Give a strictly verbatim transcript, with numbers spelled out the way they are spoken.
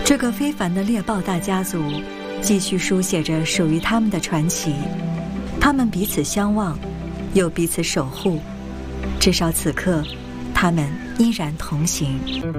这个非凡的猎豹大家族继续书写着属于他们的传奇，他们彼此相望，又彼此守护，至少此刻他们依然同行。